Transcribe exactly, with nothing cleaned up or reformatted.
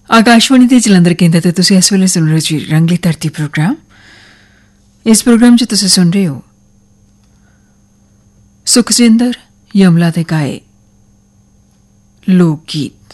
ਆਕਾਸ਼ਵਾਣੀ ਦੇ ਜਲੰਧਰ ਕੇਂਦਰ ਤੇ ਤੁਸੀਂ ਇਸ ਵੇਲੇ ਸੁਣ ਰਹੇ ਜੀ ਰੰਗਲੀ ਧਰਤੀ ਪ੍ਰੋਗਰਾਮ। ਇਸ ਪ੍ਰੋਗਰਾਮ 'ਚ ਤੁਸੀਂ ਸੁਣ ਰਹੇ ਹੋ ਸੁਖਜਿੰਦਰ ਯਮਲਾ ਦੇ ਗਾਏ ਲੋਕ ਗੀਤ।